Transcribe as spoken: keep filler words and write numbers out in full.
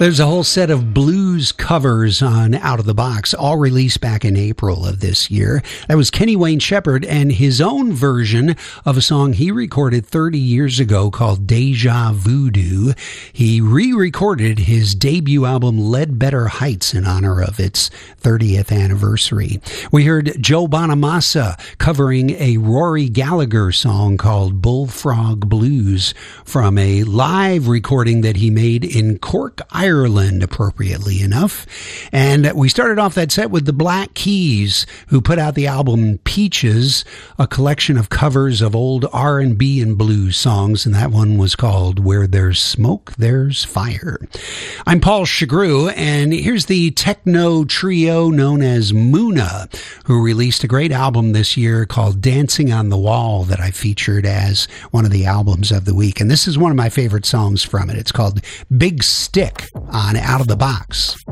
There's a whole set of blues covers on Out of the Box, all released back in April of this year. That was Kenny Wayne Shepherd and his own version of a song he recorded thirty years ago called Deja Voodoo. He re-recorded his debut album Ledbetter Heights in honor of its thirtieth anniversary. We heard Joe Bonamassa covering a Rory Gallagher song called Bullfrog Blues from a live recording that he made in Cork, Ireland, appropriately enough. And we started off that set with the Black Keys, who put out the album Peaches, a collection of covers of old R and B and blues songs, and that one was called Where There's Smoke, There's Fire. I'm Paul Chagru, and here's the techno trio known as Muna, who released a great album this year called Dancing on the Wall that I featured as one of the albums of the week. And this is one of my favorite songs from it. It's called Big Stick on Out of the Box.